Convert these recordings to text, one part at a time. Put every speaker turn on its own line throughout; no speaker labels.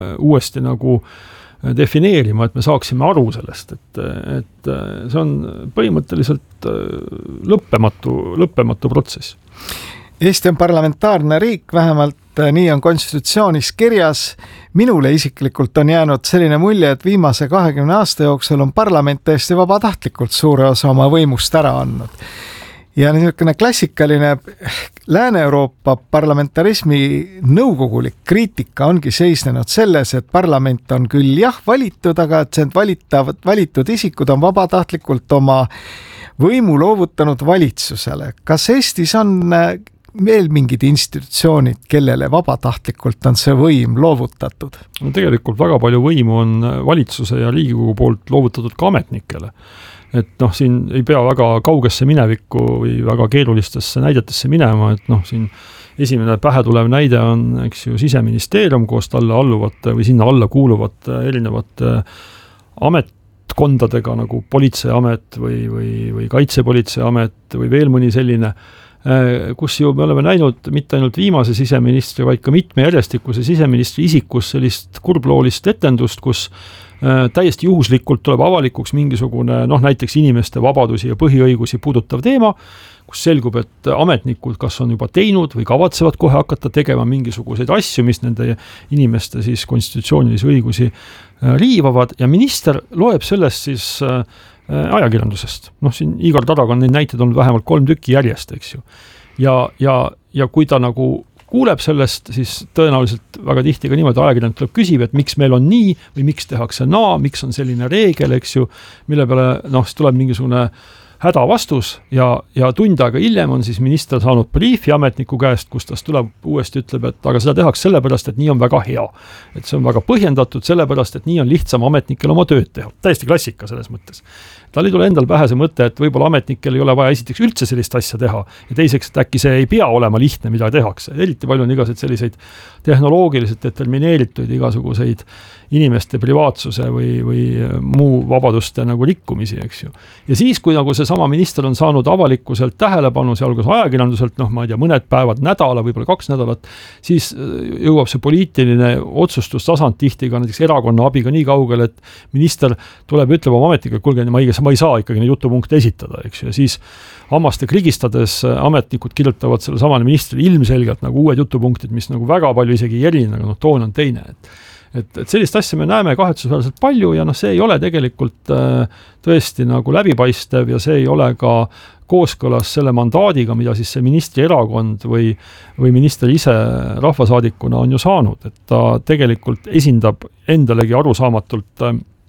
uuesti nagu defineerima, et me saaksime aru sellest, et see on põhimõtteliselt lõppematu protsess.
Eesti on parlamentaarne riik, vähemalt nii on konstitutsioonis kirjas. Minule isiklikult on jäänud selline mulje, et viimase 20 aasta jooksul on parlament täiesti vabatahtlikult suure osa oma võimust ära andnud. Ja niisugune klassikaline Lääne-Euroopa parlamentarismi nõukogulik kriitika ongi seisnenud selles, et parlament on küll valitud, aga et see valitud isikud on vabatahtlikult oma võimu loovutanud valitsusele. Kas Eestis on veel mingid institutsioonid, kellele vabatahtlikult on see võim loovutatud?
No tegelikult väga palju võimu on valitsuse ja Riigikogu poolt loovutatud ka ametnikele. Et siin ei pea väga kaugesse minevikku või väga keerulistesse näidetesse minema, et siin esimene pähe tulev näide on, eks ju, Siseministeerium koos talle alluvate või sinna alla kuuluvate erinevate ametkondadega nagu Politseiamet või Kaitsepolitseiamet või veel mõni selline, kus ju me oleme näinud mitte ainult viimase siseministri, vaid ka mitme järjestikuse siseministri isikus sellist kurbloolist etendust, kus täiesti juhuslikult tuleb avalikuks mingisugune, näiteks inimeste vabadusi ja põhiõigusi puudutav teema, kus selgub, et ametnikud kas on juba teinud või kavatsevad kohe hakata tegema mingisuguseid asju, mis nende inimeste siis konstitutsioonilisi õigusi riivavad ja minister loeb sellest siis ajakirjandusest. Siin Igor Taraga on neid näiteid olnud vähemalt 3 tükki järjest, eks ju. Ja kui ta nagu kuuleb sellest, siis tõenäoliselt väga tihti ka niimoodi ajakirjand tuleb küsib, et miks meil on nii või miks tehakse naa, miks on selline reegel, eks ju, mille peale siis tuleb mingisugune hädavastus ja tund aega hiljem on siis minister saanud briifi ametniku käest, kus ta tuleb uuesti ütleb, et aga seda tehakse sellepärast, et nii on väga hea. Et see on väga põhjendatud sellepärast, et nii on lihtsam ametnikel oma tööd teha. Täiesti klassika selles mõttes. Tal ei tule endal pähe see mõte, et võib-olla ametnikel ei ole vaja esiteks üldse sellist asja teha ja teiseks, et äkki see ei pea olema lihtne, mida tehakse. Eriti palju on igasuguseid selliseid tehnoloogiliselt determineeritud igasuguseid inimeste privaatsuse või muu vabaduste nagu rikkumisi, eks ju. Ja siis, kui nagu see sama minister on saanud avalikkuselt tähelepanu, sealhulgas ajakirjanduselt, ma ei tea, mõned päevad, nädala, võib-olla 2 nädalat, siis jõuab see poliitiline otsustustasand tihti ka näiteks erakonna abiga nii kaugel, et minister tuleb ütleb oma ametnikele, kuulge, ma ei saa ikkagi neid jutupunkte esitada, eks ju. Ja siis hammaste krigistades ametnikud kirjutavad selle samale ministrile ilmselgelt nagu uued jutupunktid, mis nagu väga palju isegi ei erine, aga toon on teine. Et sellist asja me näeme kahetsusväärselt palju ja see ei ole tegelikult tõesti nagu läbipaistev ja see ei ole ka kooskõlas selle mandaadiga, mida siis see ministri erakond või minister ise rahvasaadikuna on ju saanud, et ta tegelikult esindab endalegi arusaamatult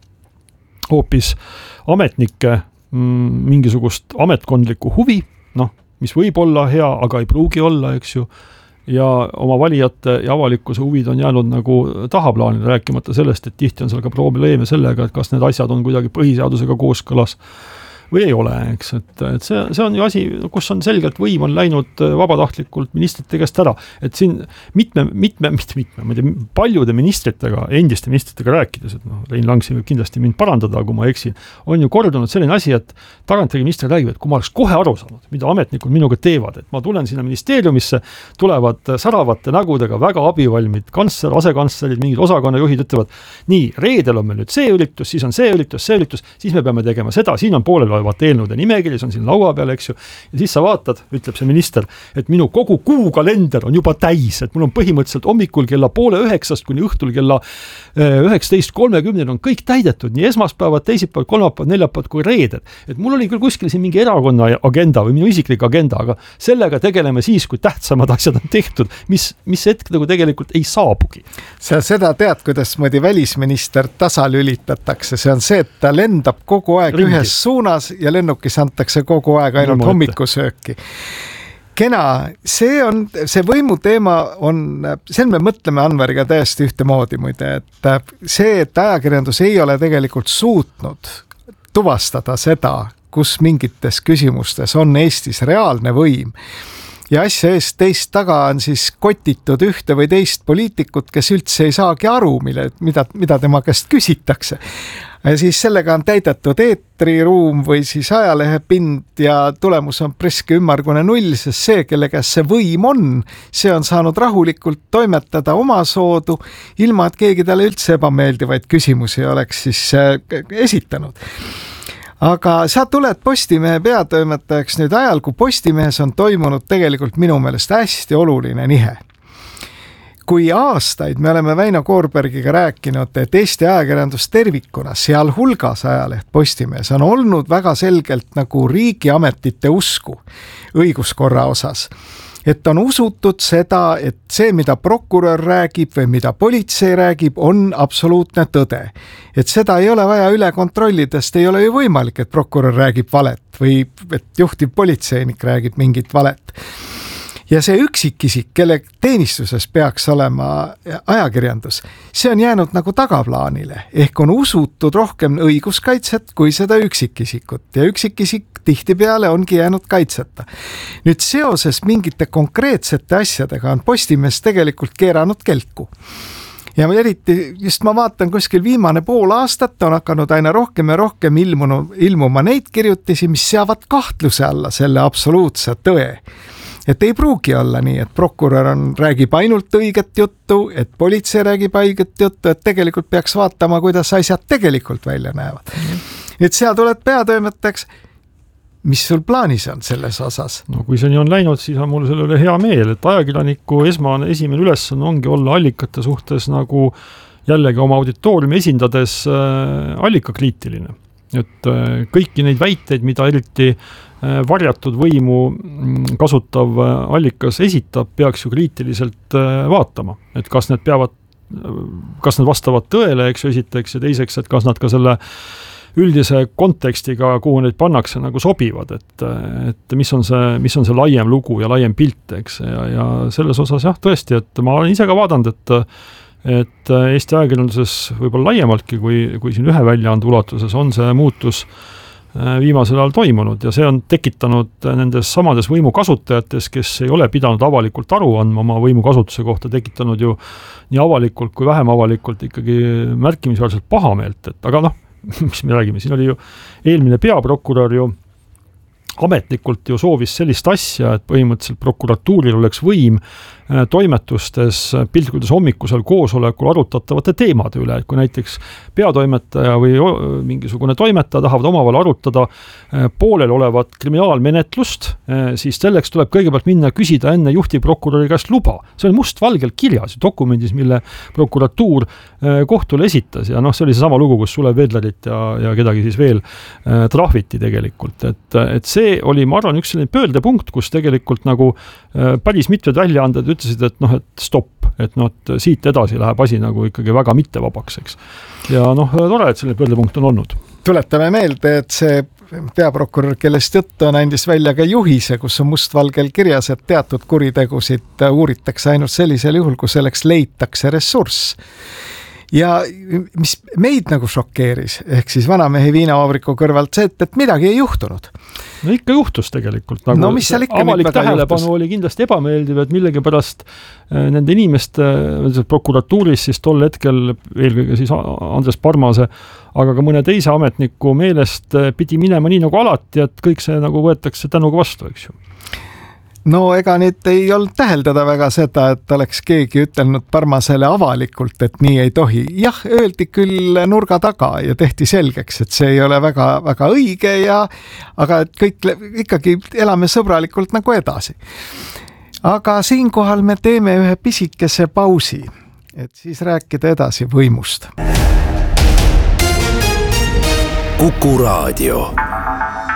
hoopis ametnike mingisugust ametkondlikku huvi, mis võib olla hea, aga ei pruugi olla, eks ju, ja oma valijate ja avalikkuse huvid on jäänud nagu tahaplaanile, rääkimata sellest, et tihti on seal ka probleeme sellega, et kas need asjad on kuidagi põhiseadusega kooskõlas või ei ole, eks, et see on ju asi, kus on selgelt võim on läinud vabatahtlikult ministrite käest ära, et siin paljude ministritega, endiste ministritega rääkides, et Rein Lang võib kindlasti mind parandada, kui ma eksin, on ju kordunud selline asi, et tagantjärgi minister räägib, et kui ma oleks kohe aru saanud, mida ametnikud minuga teevad, et ma tulen sinna ministeeriumisse, tulevad säravate nägudega väga abivalmid kantsler, asekantslerid, mingid osakonnajuhid ütlevad, nii, reedel on meil nüüd see üritus, siis on see üritus, siis me peame tegema seda, siin on poolel eelnõude nimekiri, see on siin laua peal, eks ju, ja siis sa vaatad, ütleb see minister, et minu kogu kuukalender on juba täis, et mul on põhimõtteliselt hommikul kella 8:30 kuni õhtul kella 19:30 on kõik täidetud, nii esmaspäevad, teisipäevad, kolmapäevad, neljapäevad kui reeded. Et mul oli küll kuskil siin mingi erakonna agenda või minu isiklik agenda, aga sellega tegeleme siis, kui tähtsamad asjad on tehtud, mis hetk nagu tegelikult ei saabugi.
Sa seda tead, kuidas moodi välisminister tasalülitatakse, see on see, et ta lendab kogu aeg ühes suunas ja lennukis antakse kogu aeg ainult hommikusööki. Kena, see võimuteema on, see me mõtleme Anveriga täiesti ühtemoodi muide, et see, et ajakirjandus ei ole tegelikult suutnud tuvastada seda, kus mingites küsimustes on Eestis reaalne võim ja asja eest teist taga on siis kotitud ühte või teist poliitikut, kes üldse ei saagi aru, mida tema käest küsitakse. Ja siis sellega on täidetud eetriruum või siis ajalehepind ja tulemus on preske ümmargune null, sest see, kelle käes see võim on, see on saanud rahulikult toimetada omasoodu, ilma et keegi talle üldse ebameeldivaid küsimusi oleks siis esitanud. Aga sa tuled Postimehe peatoimetajaks nüüd ajal, kui Postimehes on toimunud tegelikult minu meelest hästi oluline nihe. Kui aastaid me oleme Väino Koorbergiga rääkinud, et Eesti ajakirjandus tervikuna, seal hulgas ajaleht Postimees, on olnud väga selgelt nagu riigiametite usku õiguskorra osas. Et on usutud seda, et see, mida prokurör räägib või mida politsei räägib, on absoluutne tõde. Et seda ei ole vaja üle kontrollida, sest ei ole ju võimalik, et prokurör räägib valet või et juhtiv politseinik räägib mingit valet. Ja see üksikisik, kelle teenistuses peaks olema ajakirjandus, see on jäänud nagu tagaplaanile, ehk on usutud rohkem õiguskaitset kui seda üksikisikut ja üksikisik tihtipeale ongi jäänud kaitseta. Nüüd seoses mingite konkreetsete asjadega on Postimees tegelikult keeranud kelku. Ja eriti just ma vaatan kuskil viimane pool aastat on hakanud aina rohkem ja rohkem ilmuma neid kirjutisi, mis seavad kahtluse alla selle absoluutse tõe. Et ei pruugi olla nii, et prokurör räägib ainult õiget juttu, et politsei räägib õiget juttu, et tegelikult peaks vaatama, kuidas asjad tegelikult välja näevad. Et seal tuled peatoimetajaks, mis sul plaanis on selles osas?
No kui see nii on läinud, siis on mul selle üle hea meel, et ajakirjaniku esimene ülesanne ongi olla allikate suhtes nagu jällegi oma auditooriumi esindades allikakriitiline. Et kõiki neid väiteid, mida eriti varjatud võimu kasutav allikas esitab, peaks ju kriitiliselt vaatama, et kas need vastavad tõele, eks ju, esiteks, ja teiseks, et kas nad ka selle üldise kontekstiga, kuhu neid pannakse, nagu sobivad, et mis on see laiem lugu ja laiem pilt, eks, ja selles osas jah, tõesti, et ma olen ise ka vaadanud, et Eesti ajakirjanduses võib-olla laiemaltki, kui siin ühe väljaande ulatuses on see muutus viimasel ajal toimunud ja see on tekitanud nendes samades võimukasutajates, kes ei ole pidanud avalikult aru andma oma võimukasutuse kohta, tekitanud ju nii avalikult kui vähem avalikult ikkagi märkimisväärselt pahameelt, et aga noh, mis me räägime, siin oli ju eelmine peaprokurör ju ametlikult ju soovis sellist asja, et põhimõtteliselt prokuratuuril oleks võim toimetustes piltkudes hommikusel koosolekul arutatavate teemade üle, et kui näiteks peatoimetaja või mingisugune toimetaja tahavad omavahel arutada poolel olevat kriminaalmenetlust, siis selleks tuleb kõigepealt minna küsida enne juhtivprokuröri käest luba. See on mustvalgelt kirjas dokumendis, mille prokuratuur kohtule esitas ja noh, see oli seesama lugu, kus Sulev Vedlerit ja kedagi siis veel trahviti tegelikult, et see oli, ma arvan, üks selline pöördepunkt, kus tegelikult nagu päris mitmed väljaanded ütlesid, et noh, et stopp, et noh, et siit edasi läheb asi nagu ikkagi väga mittevabaks, eks. Ja noh, tore, et selline pöördepunkt on olnud.
Tuletame meelde, et see peaprokurör, kellest juttu on, andis välja ka juhise, kus on mustvalgel kirjas, et teatud kuritegusid uuritakse ainult sellisel juhul, kui selleks leitakse ressurss. Ja mis meid nagu šokeeris, ehk siis vanamehe viinavabriku kõrvalt see, et midagi ei juhtunud.
No ikka juhtus tegelikult. Nagu
no mis seal ikka
avalik tähelepanu oli kindlasti ebameeldiv, et millegi pärast nende inimeste prokuratuuris siis tol hetkel eelkõige siis Andres Parmase, aga ka mõne teise ametniku meelest pidi minema nii nagu alati, et kõik see nagu võetakse tänuga vastu, eks ju.
No ega nüüd ei olnud täheldada väga seda, et oleks keegi ütelnud Parmasele avalikult, et nii ei tohi. Jah, öeldi küll nurga taga ja tehti selgeks, et see ei ole väga, väga õige aga kõik ikkagi elame sõbralikult nagu edasi. Aga siinkohal me teeme ühe pisikese pausi, et siis rääkida edasi võimust.
Kuku Raadio.